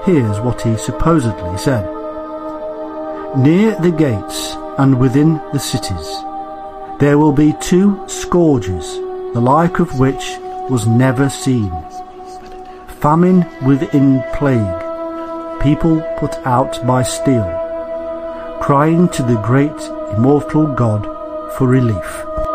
hears what he supposedly said. Near the gates and within the cities there will be 2 scourges, the like of which was never seen. Famine within plague, people put out by steel, crying to the great immortal God for relief.